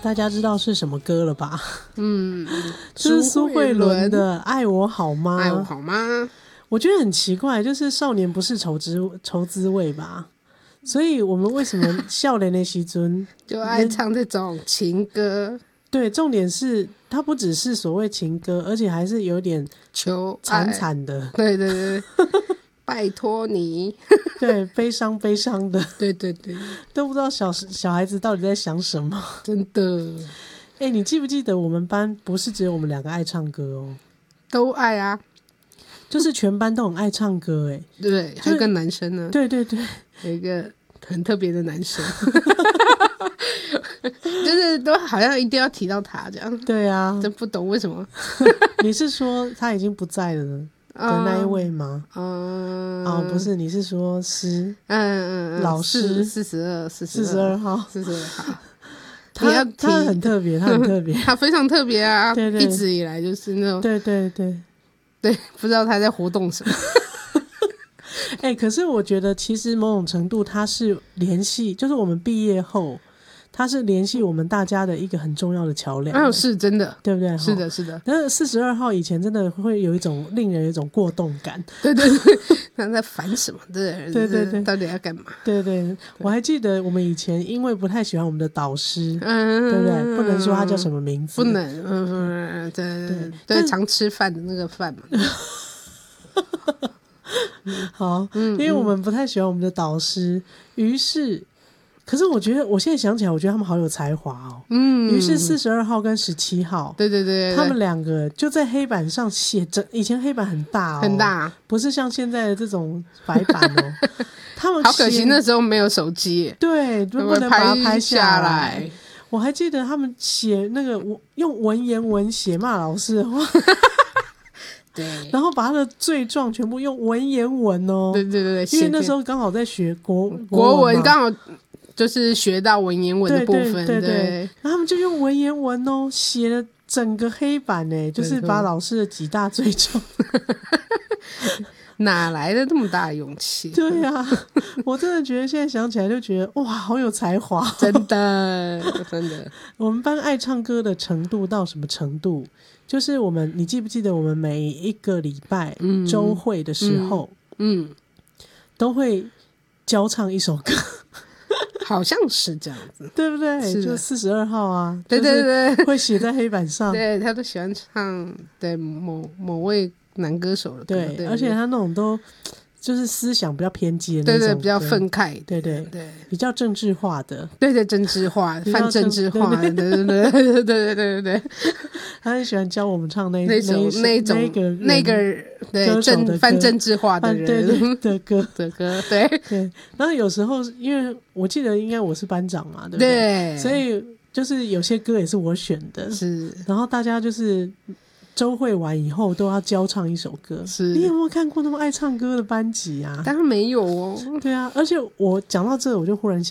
大家知道是什么歌了吧？是苏慧伦的《爱我好吗》。 爱我好吗？ 我觉得很奇怪，就是少年不是愁滋味吧？所以我们为什么少年的时阵就爱唱这种情歌？ 对，重点是它不只是所谓情歌，而且还是有点求惨惨的。 对对对，拜托你。 对，悲伤的。 对对对， 都不知道小孩子到底在想什么。 真的。 你记不记得我们班不是只有我们2个爱唱歌哦？ 都爱啊， 就是全班都很爱唱歌。 对，还有个男生呢。 对对对， 有一个很特别的男生。就是都好像一定要提到他这样。 对啊， 真不懂为什么。 你是说他已经不在了的那一位吗？不是，你是说老师42号。他很特别，他很特别。 他非常特别啊。 对对， 一直以来就是那种对对对对，不知道他在活动什么。 可是我觉得其实某种程度他是联系，就是我们毕业后他是联系我们大家的一个很重要的桥梁。 是真的， 对不对？ 是的是的。 但是42号以前真的会有一种令人有一种过动感。 对对对，他在烦什么？对对对，到底要干嘛？ 对对，我还记得我们以前因为不太喜欢我们的导师，对不对？不能说他叫什么名字， 不能。对对，常吃饭的那个饭嘛。 好，因为我们不太喜欢我们的导师，于是，可是我觉得我现在想起来，我觉得他们好有才华哦。于是42号跟17号， 对对对， 他们2个就在黑板上写着，以前黑板很大哦， 很大， 不是像现在的这种白板哦。他们好可惜那时候没有手机， 对，不能把它拍下来。我还记得他们写那个用文言文写骂老师的话。 对， 然后把他的罪状全部用文言文哦。 对对对， 因为那时候刚好在学国文，刚好就是学到文言文的部分。对， 然后他们就用文言文哦写了整个黑板就是把老师的几大罪状。 哪来的这么大的勇气？ 对啊，我真的觉得现在想起来就觉得哇，好有才华。 真的真的。 我们班爱唱歌的程度到什么程度？就是你记不记得我们每一个礼拜周会的时候，都会教唱一首歌。 好像是这样子， 对不对？就42号啊， 对对对， 会写在黑板上。 对，他都喜欢唱对某位男歌手的歌。 对，而且他那种都就是思想比较偏激的那种， 对对，比较愤慨， 对对对，比较政治化的， 对对，政治化、泛政治化的，对对对对对对对。 他很喜欢教我们唱那个对泛政治化的人的歌， 对对。然后有时候因为我记得应该我是班长嘛，对不对？所以就是有些歌也是我选的， 是。 然后大家就是周会完以后都要教唱一首歌。 是， 你有没有看过那么爱唱歌的班级啊？ 当然没有哦。 对啊，而且我讲到这我就忽然想